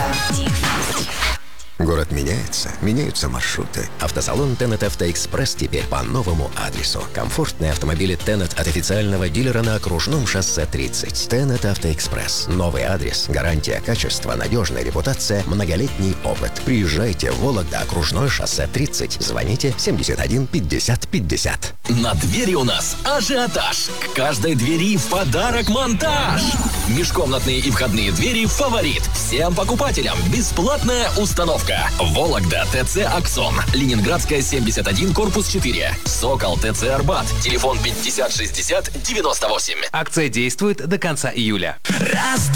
Город меняется, меняются маршруты. Автосалон Tenet Автоэкспресс теперь по новому адресу. Комфортные автомобили Tenet от официального дилера на окружном шоссе 30. Tenet Автоэкспресс. Новый адрес, гарантия качества, надежная репутация, многолетний опыт. Приезжайте в Вологда, окружное шоссе 30. Звоните 71 50 50. На двери у нас ажиотаж. К каждой двери в подарок монтаж. Межкомнатные и входные двери «Фаворит». Всем покупателям бесплатная установка. Вологда, ТЦ «Аксон». Ленинградская, 71, корпус 4. Сокол, ТЦ «Арбат». Телефон 50 60 98. Акция действует до конца июля.